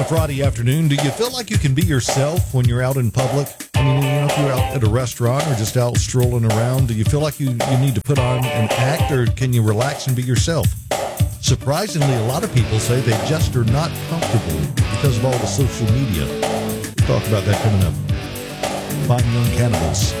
Friday afternoon, do you feel like you can be yourself when you're out in public? I mean, if you're out at a restaurant or just out strolling around, do you feel like you need to put on an act, or can you relax and be yourself? Surprisingly, a lot of people say they just are not comfortable because of all the social media. We'll talk about that coming up. Fine Young Cannibals.